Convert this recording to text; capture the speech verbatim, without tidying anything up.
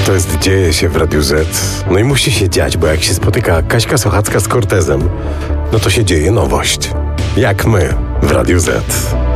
To jest Dzieje się w Radiu Z. No i musi się dziać, bo jak się spotyka Kaśka Sochacka z Cortezem, no to się dzieje nowość. Jak my w Radiu Z.